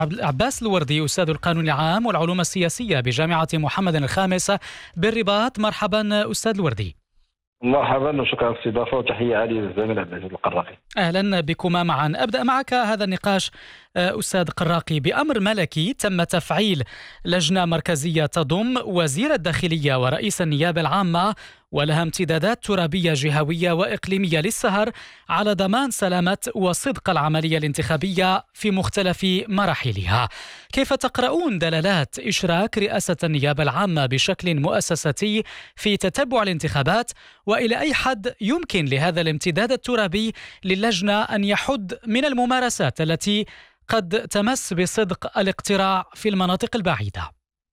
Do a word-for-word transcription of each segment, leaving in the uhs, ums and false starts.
عبد- عباس الوردي، أستاذ القانون العام والعلوم السياسية بجامعة محمد الخامس بالرباط. مرحبا أستاذ الوردي. مرحبا وشكرا على الاستضافه، وتحيه عاليه للزميل عبد العزيز القراقي. أهلا بكما معا. أبدأ معك هذا النقاش آه، أستاذ قراقي. بأمر ملكي تم تفعيل لجنة مركزية تضم وزير الداخلية ورئيس النيابة العامة، ولها امتدادات ترابية جهوية وإقليمية للسهر على ضمان سلامة وصدق العملية الانتخابية في مختلف مراحلها. كيف تقرؤون دلالات إشراك رئاسة النيابة العامة بشكل مؤسساتي في تتبع الانتخابات؟ وإلى أي حد يمكن لهذا الامتداد الترابي للجنة أن يحد من الممارسات التي قد تمس بصدق الاقتراع في المناطق البعيدة؟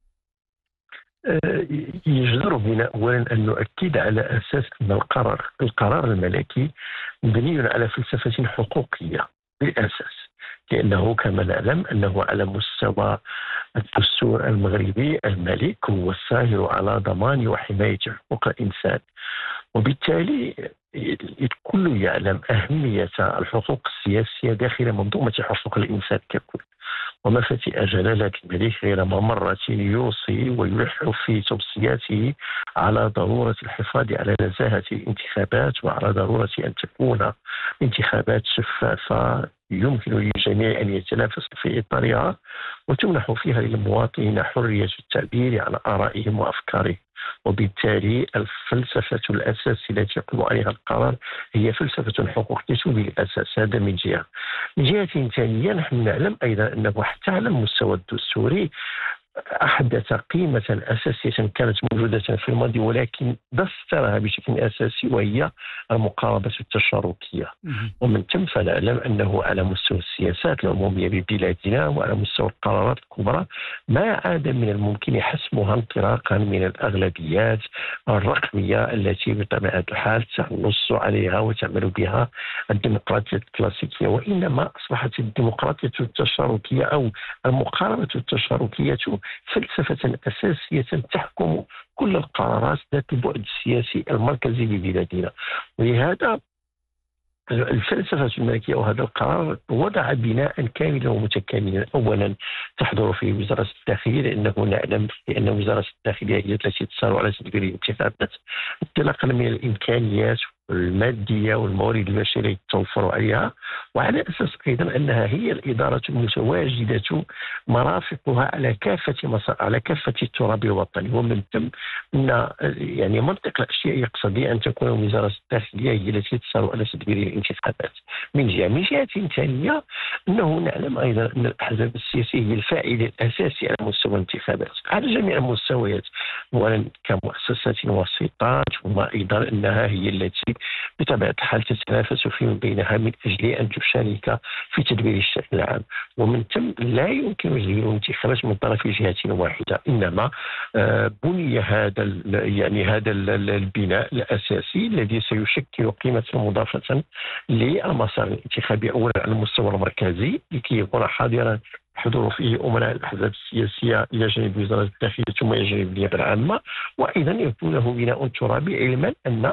يجدر بنا أولا أن نؤكد على أساس أن القرار القرار الملكي مبني على فلسفة حقوقية بالأساس، لأنه كما نعلم أنه على مستوى الدستور المغربي الملك هو الساهر على ضمان وحماية حقوق الإنسان، وبالتالي الكل يعلم أهمية الحقوق السياسية داخل منظومة حقوق الإنسان ككل. ومفاتيح جلالة الملك غير مرة يوصي ويلح في توصياته على ضرورة الحفاظ على نزاهة الانتخابات، وعلى ضرورة أن تكون انتخابات شفافة يمكن للجميع أن يتنافسوا في إطارها، وتمنح فيها للمواطنين حرية التعبير عن آرائهم وأفكارهم. وبالتالي الفلسفة الأساسية التي يقوم عليها القرار هي فلسفة حقوقية بالأساس. هذا من جهة. من جهة ثانية نحن نعلم أيضا أنه حتى على المستوى الدستوري أحدث قيمة أساسية كانت موجودة في الماضي ولكن دسترها بشكل أساسي، وهي المقاربة التشاركية. ومن ثم فنعلم أنه على مستوى السياسات العمومية ببلادنا وعلى مستوى القرارات الكبرى ما عاد من الممكن حسمها انطلاقا من الأغلبيات الرقمية التي بطبيعة الحال تنص عليها وتعمل بها الديمقراطية الكلاسيكية، وإنما أصبحت الديمقراطية التشاركية أو المقاربة التشاركية فلسفة أساسية تحكم كل القرارات ذات البعد السياسي المركزي لبلادنا. ولهذا الفلسفة الملكية وهذا القرار وضع بناء كاملا ومتكاملا. أولا تحضر في وزارة الداخلية، لأنه نعلم بأن وزارة الداخلية هي التي تسار على تدبير الانتخابات انطلاقا من الإمكانيات المادية والموارد البشرية التوفر عليها، وعلى أساس أيضا أنها هي الإدارة المتواجدة مرافقها على كافة مصر على كافة التراب الوطني. ومن ثم أن يعني منطق الأشياء يقتضي أن تكون وزارة الداخلية هي التي تسار على تدبير الانتخابات. من جهة من جهة ثانية أنه نعلم أيضا أن الأحزاب السياسية هي الفاعل الأساسي على مستوى الانتخابات على جميع المستويات، أولا كمؤسسات وسيطات، ثم أيضا أنها هي التي بطبيعة الحال تتنافس فيما بينها من أجل أن تشارك في تدبير الشأن العام. ومن ثم لا يمكن تدبير الانتخابات من طرف جهة واحدة، إنما بني هذا يعني هذا البناء الأساسي الذي سيشكل قيمة مضافة للمسار الانتخابي أولا على المستوى المركزي لكي يكون حاضرا حضور فيه أمناء الأحزاب السياسية إلى جانب وزارة الداخلية ثم إلى جانب النيابة العامة، وأيضا يكون له بناء ترابي، علما أن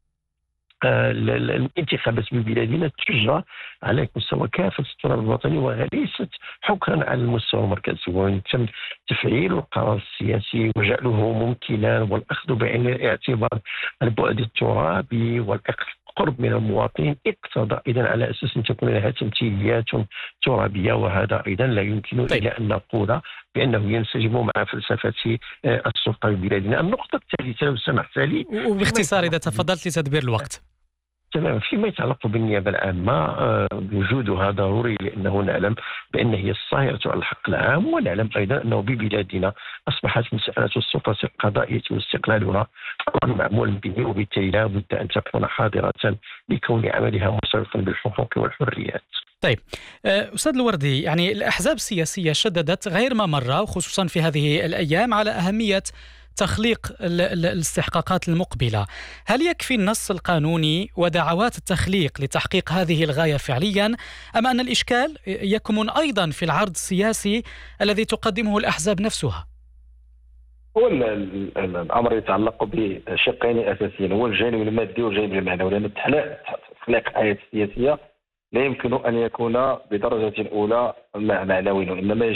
الانتخابات ببلادنا تجرى على مستوى كافة التراب الوطني وليست حكرا على المستوى المركزي. ومن ثم تفعيل القرار السياسي وجعله ممكنا والأخذ بعين الاعتبار البعد الترابي والقرب من المواطنين اقتضى أيضا على أساس أن تكون لها تمثيليات ترابية، وهذا أيضا لا يمكن طيب. إلا أن نقول بأنه ينسجم مع فلسفة السلطة ببلادنا. النقطة الثالثة لو سمحت لي وباختصار إذا تفضلت لتدبير الوقت. تمام. فيما يتعلق بالنيابة العامة وجودها ضروري، لأنه نعلم بأن هي الصاهرة على الحق العام، ونعلم أيضا أنه ببلادنا أصبحت مسألة السلطة القضائية واستقلالها أمر معمول به، وبالتالي لا بد أن تكون حاضرة لكون عملها مرتبطا بالحقوق والحريات. طيب أستاذ الوردي، يعني الأحزاب السياسية شددت غير ما مرة وخصوصا في هذه الأيام على أهمية تخليق الاستحقاقات المقبلة. هل يكفي النص القانوني ودعوات التخليق لتحقيق هذه الغاية فعليا، أم أن الإشكال يكمن أيضا في العرض السياسي الذي تقدمه الأحزاب نفسها؟ هو الأمر يتعلق بشقين أساسيين، هو الجانب المادي والجانب المعنوي، لأن تخليق الحياة السياسية لا يمكن أن يكون بدرجة أولى معنوي، وإنما